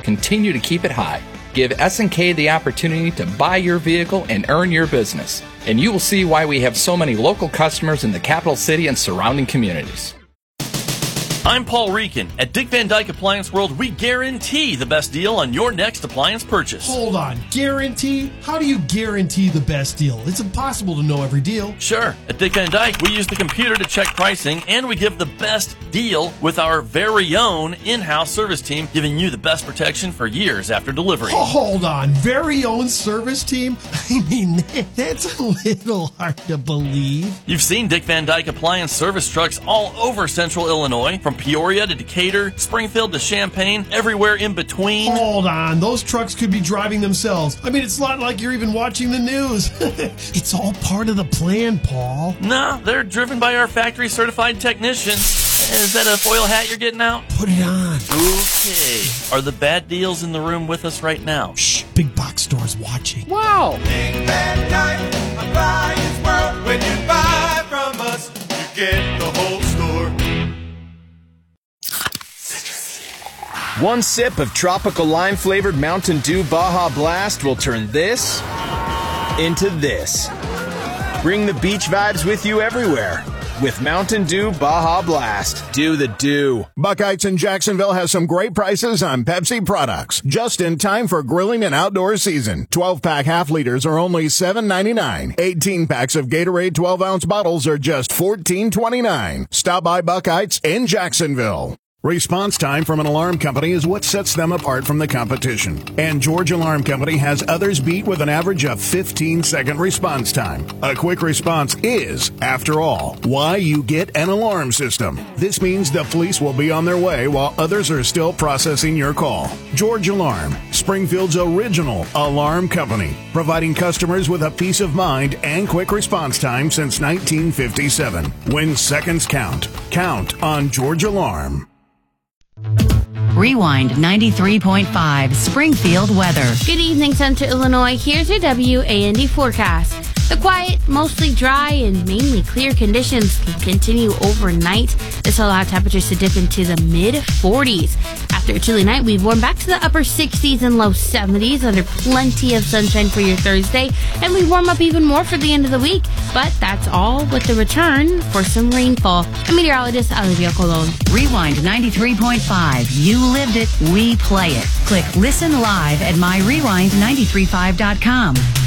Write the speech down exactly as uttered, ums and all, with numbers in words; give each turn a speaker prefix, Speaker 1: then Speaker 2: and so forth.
Speaker 1: continue to keep it high. Give S and K the opportunity to buy your vehicle and earn your business. And you will see why we have so many local customers in the capital city and surrounding communities.
Speaker 2: I'm Paul Reekin. At Dick Van Dyke Appliance World, we guarantee the best deal on your next appliance purchase.
Speaker 3: Hold on. Guarantee? How do you guarantee the best deal? It's impossible to know every deal.
Speaker 2: Sure. At Dick Van Dyke, we use the computer to check pricing, and we give the best deal with our very own in-house service team, giving you the best protection for years after delivery.
Speaker 3: Oh, hold on. Very own service team? I mean, that's a little hard to believe.
Speaker 2: You've seen Dick Van Dyke Appliance service trucks all over central Illinois, from Peoria to Decatur, Springfield to Champaign, everywhere in between.
Speaker 3: Hold on. Those trucks could be driving themselves. I mean, it's not like you're even watching the news. It's all part of the plan, Paul.
Speaker 2: No, they're driven by our factory certified technicians. Is that a foil hat you're getting out?
Speaker 3: Put it on.
Speaker 2: Okay. Are the bad deals in the room with us right now?
Speaker 3: Shh. Big box store's watching.
Speaker 1: Wow.
Speaker 4: Big Bad Dyke Appliance World. When you buy from us, you get the whole store.
Speaker 5: One sip of tropical lime-flavored Mountain Dew Baja Blast will turn this into this. Bring the beach vibes with you everywhere with Mountain Dew Baja Blast. Do the do.
Speaker 6: Buckeyes in Jacksonville has some great prices on Pepsi products. Just in time for grilling and outdoor season. twelve-pack half liters are only seven ninety-nine. eighteen packs of Gatorade twelve-ounce bottles are just fourteen twenty-nine. Stop by Buckeyes in Jacksonville. Response time from an alarm company is what sets them apart from the competition. And George Alarm Company has others beat with an average of fifteen second response time. A quick response is, after all, why you get an alarm system. This means the police will be on their way while others are still processing your call. George Alarm, Springfield's original alarm company, providing customers with a peace of mind and quick response time since nineteen fifty-seven. When seconds count, count on George Alarm.
Speaker 7: Rewind ninety-three point five Springfield weather.
Speaker 8: Good evening, Central Illinois. Here's your W A N D forecast. The quiet, mostly dry, and mainly clear conditions can continue overnight. This will allow temperatures to dip into the mid forties. After a chilly night, we warm back to the upper sixties and low seventies under plenty of sunshine for your Thursday, and we warm up even more for the end of the week. But that's all with the return for some rainfall. I'm meteorologist Olivia Colon.
Speaker 7: Rewind ninety-three point five. You lived it, we play it. Click listen live at my rewind nine three five dot com.